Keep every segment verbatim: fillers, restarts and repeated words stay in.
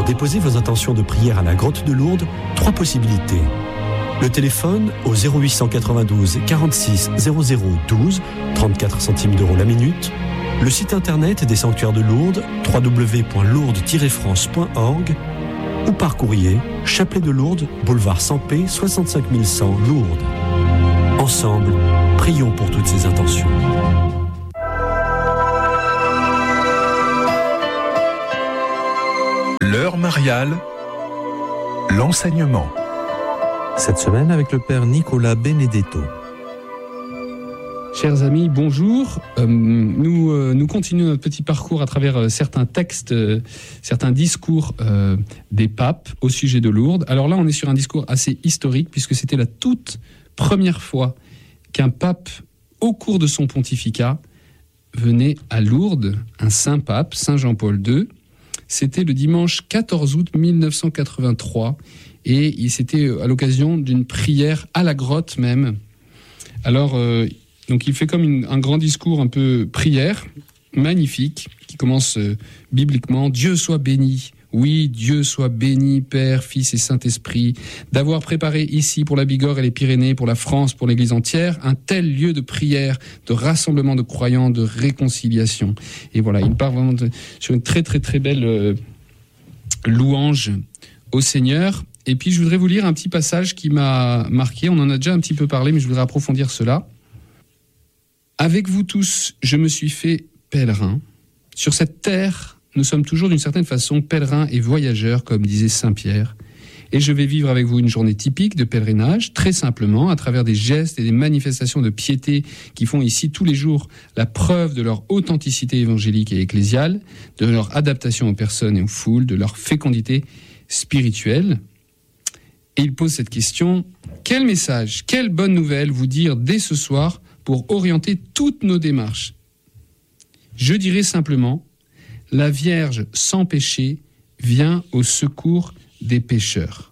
déposer vos intentions de prière à la Grotte de Lourdes, trois possibilités. Le téléphone au zéro huit cent quatre-vingt-douze quarante-six zéro zéro douze, trente-quatre centimes d'euros la minute. Le site internet des sanctuaires de Lourdes, w w w point lourdes tiret france point org, ou par courrier, Chapelet de Lourdes, boulevard Sampé, soixante-cinq mille cent Lourdes. Ensemble, prions pour toutes ces intentions. L'heure mariale, l'enseignement. Cette semaine avec le Père Nicolas Benedetto. Chers amis, bonjour. Euh, nous, euh, nous continuons notre petit parcours à travers euh, certains textes, euh, certains discours euh, des papes au sujet de Lourdes. Alors là, on est sur un discours assez historique puisque c'était la toute première fois qu'un pape, au cours de son pontificat, venait à Lourdes, un saint pape, Saint Jean-Paul deux. C'était le dimanche quatorze août mille neuf cent quatre-vingt-trois et c'était à l'occasion d'une prière à la grotte même. Alors, euh, donc il fait comme une, un grand discours un peu prière, magnifique, qui commence euh, bibliquement. Dieu soit béni, oui, Dieu soit béni, Père, Fils et Saint-Esprit, d'avoir préparé ici pour la Bigorre et les Pyrénées, pour la France, pour l'Église entière, un tel lieu de prière, de rassemblement de croyants, de réconciliation. Et voilà, il part vraiment de, sur une très très très belle euh, louange au Seigneur. Et puis je voudrais vous lire un petit passage qui m'a marqué, on en a déjà un petit peu parlé, mais je voudrais approfondir cela. Avec vous tous, je me suis fait pèlerin. Sur cette terre, nous sommes toujours d'une certaine façon pèlerins et voyageurs, comme disait Saint Pierre. Et je vais vivre avec vous une journée typique de pèlerinage, très simplement, à travers des gestes et des manifestations de piété qui font ici tous les jours la preuve de leur authenticité évangélique et ecclésiale, de leur adaptation aux personnes et aux foules, de leur fécondité spirituelle. Et il pose cette question, quel message, quelle bonne nouvelle vous dire dès ce soir pour orienter toutes nos démarches? Je dirais simplement, la Vierge sans péché vient au secours des pécheurs.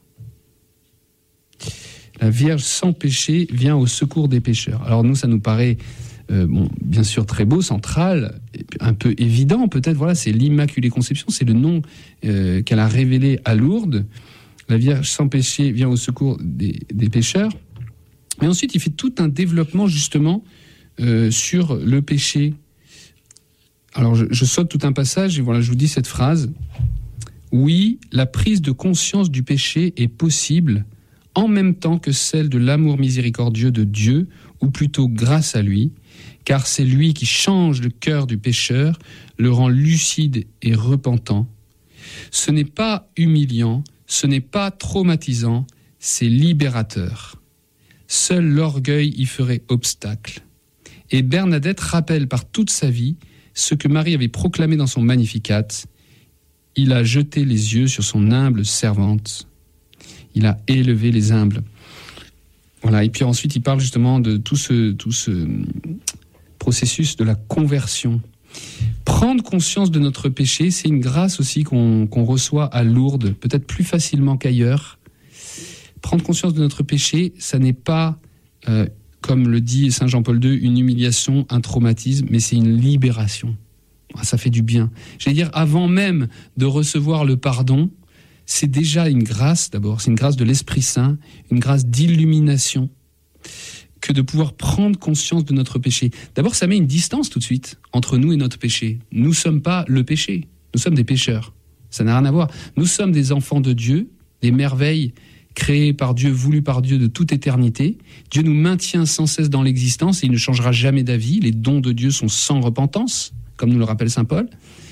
La Vierge sans péché vient au secours des pécheurs. Alors nous, ça nous paraît, euh, bon, bien sûr très beau, central, un peu évident peut-être, voilà, c'est l'Immaculée Conception, c'est le nom euh, qu'elle a révélé à Lourdes. La Vierge sans péché vient au secours des, des pécheurs. Mais ensuite, il fait tout un développement justement euh, sur le péché. Alors, je, je saute tout un passage et voilà, je vous dis cette phrase. Oui, la prise de conscience du péché est possible en même temps que celle de l'amour miséricordieux de Dieu, ou plutôt grâce à lui, car c'est lui qui change le cœur du pécheur, le rend lucide et repentant. Ce n'est pas humiliant, ce n'est pas traumatisant, c'est libérateur. Seul l'orgueil y ferait obstacle. Et Bernadette rappelle par toute sa vie ce que Marie avait proclamé dans son Magnificat. Il a jeté les yeux sur son humble servante. Il a élevé les humbles. Voilà. Et puis ensuite, il parle justement de tout ce, tout ce processus de la conversion. Prendre conscience de notre péché, c'est une grâce aussi qu'on, qu'on reçoit à Lourdes, peut-être plus facilement qu'ailleurs. Prendre conscience de notre péché, ça n'est pas, euh, comme le dit Saint Jean-Paul deux, une humiliation, un traumatisme, mais c'est une libération. Ça fait du bien. J'allais dire, avant même de recevoir le pardon, c'est déjà une grâce d'abord, c'est une grâce de l'Esprit Saint, une grâce d'illumination, que de pouvoir prendre conscience de notre péché. D'abord, ça met une distance tout de suite entre nous et notre péché. Nous ne sommes pas le péché, nous sommes des pécheurs. Ça n'a rien à voir. Nous sommes des enfants de Dieu, des merveilles créées par Dieu, voulues par Dieu de toute éternité. Dieu nous maintient sans cesse dans l'existence et il ne changera jamais d'avis. Les dons de Dieu sont sans repentance, comme nous le rappelle saint Paul.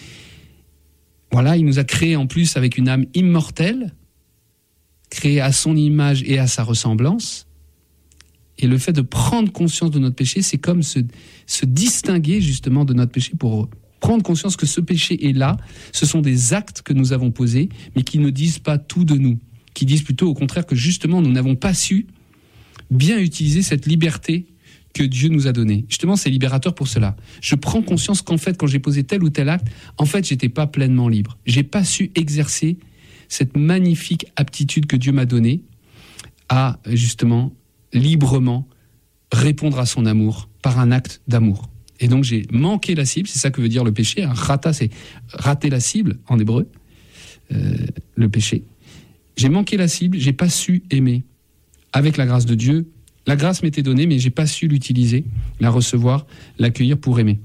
Voilà, il nous a créés en plus avec une âme immortelle, créée à son image et à sa ressemblance. Et le fait de prendre conscience de notre péché, c'est comme se, se distinguer justement de notre péché pour prendre conscience que ce péché est là. Ce sont des actes que nous avons posés, mais qui ne disent pas tout de nous, qui disent plutôt au contraire que justement nous n'avons pas su bien utiliser cette liberté que Dieu nous a donnée. Justement, c'est libérateur pour cela. Je prends conscience qu'en fait, quand j'ai posé tel ou tel acte, en fait, j'étais pas pleinement libre. J'ai pas su exercer cette magnifique aptitude que Dieu m'a donnée à justement librement répondre à son amour par un acte d'amour. Et donc j'ai manqué la cible, c'est ça que veut dire le péché. Un rata, c'est rater la cible en hébreu. euh, le péché. J'ai manqué la cible, j'ai pas su aimer. Avec la grâce de Dieu, la grâce m'était donnée, mais j'ai pas su l'utiliser, la recevoir, l'accueillir pour aimer.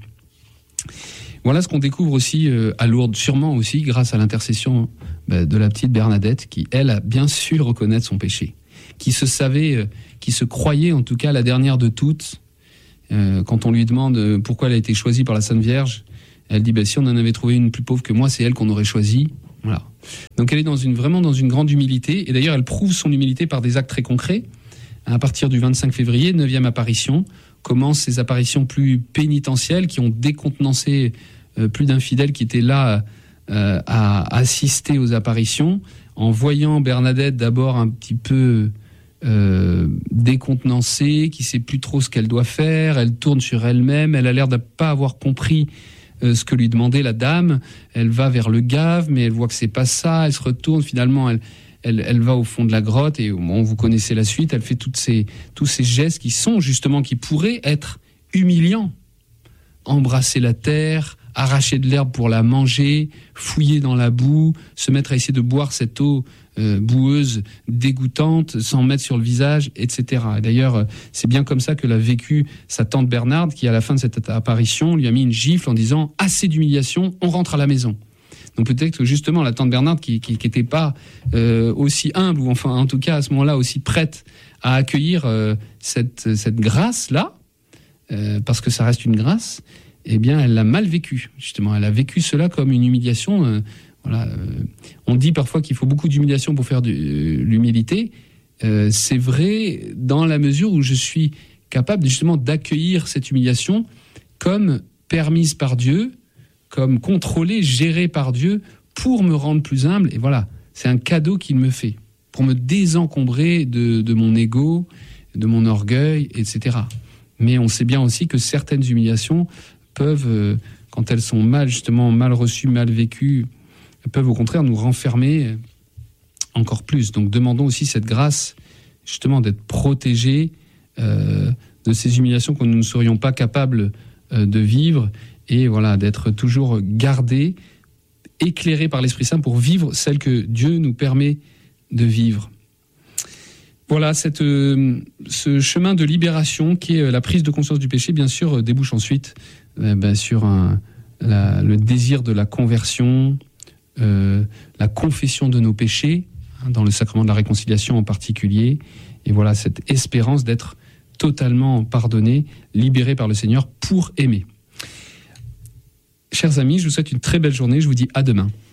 Voilà ce qu'on découvre aussi euh, à Lourdes, sûrement aussi grâce à l'intercession bah, de la petite Bernadette, qui, elle, a bien su reconnaître son péché, qui se savait, euh, qui se croyait en tout cas la dernière de toutes. Euh, quand on lui demande euh, pourquoi elle a été choisie par la Sainte Vierge, elle dit bah, si on en avait trouvé une plus pauvre que moi, c'est elle qu'on aurait choisie. Voilà. Donc elle est dans une, vraiment dans une grande humilité, et d'ailleurs elle prouve son humilité par des actes très concrets. À partir du vingt-cinq février, neuvième apparition, commencent ces apparitions plus pénitentielles qui ont décontenancé euh, plus d'infidèles qui étaient là euh, à assister aux apparitions, en voyant Bernadette d'abord un petit peu euh, décontenancée, qui sait plus trop ce qu'elle doit faire, elle tourne sur elle-même, elle a l'air de pas avoir compris euh, ce que lui demandait la dame, elle va vers le gave, mais elle voit que c'est pas ça, elle se retourne, finalement elle Elle, elle va au fond de la grotte et bon, vous connaissez la suite. Elle fait toutes ces, tous ces gestes qui sont justement, qui pourraient être humiliants. Embrasser la terre, arracher de l'herbe pour la manger, fouiller dans la boue, se mettre à essayer de boire cette eau euh, boueuse, dégoûtante, s'en mettre sur le visage, et cetera. Et d'ailleurs, c'est bien comme ça que l'a vécu sa tante Bernarde, qui à la fin de cette apparition lui a mis une gifle en disant « Assez d'humiliation, on rentre à la maison ». Donc peut-être que justement la tante Bernarde qui qui, qui était pas euh, aussi humble, ou enfin en tout cas à ce moment-là aussi prête à accueillir euh, cette cette grâce là, euh, parce que ça reste une grâce, eh bien elle l'a mal vécu justement. Elle a vécu cela comme une humiliation. Euh, voilà. Euh, on dit parfois qu'il faut beaucoup d'humiliation pour faire de euh, l'humilité. Euh, c'est vrai dans la mesure où je suis capable justement d'accueillir cette humiliation comme permise par Dieu, comme contrôlé, géré par Dieu pour me rendre plus humble. Et voilà, c'est un cadeau qu'il me fait pour me désencombrer de, de mon ego, de mon orgueil, et cetera. Mais on sait bien aussi que certaines humiliations peuvent, euh, quand elles sont mal, justement, mal reçues, mal vécues, peuvent au contraire nous renfermer encore plus. Donc demandons aussi cette grâce, justement, d'être protégés euh, de ces humiliations que nous ne serions pas capables euh, de vivre, et voilà, d'être toujours gardé, éclairé par l'Esprit Saint pour vivre celle que Dieu nous permet de vivre. Voilà, cette, euh, ce chemin de libération qui est la prise de conscience du péché, bien sûr, euh, débouche ensuite euh, ben, sur un, la, le désir de la conversion, euh, la confession de nos péchés, hein, dans le sacrement de la réconciliation en particulier, et voilà, cette espérance d'être totalement pardonné, libéré par le Seigneur pour aimer. Chers amis, je vous souhaite une très belle journée. Je vous dis à demain.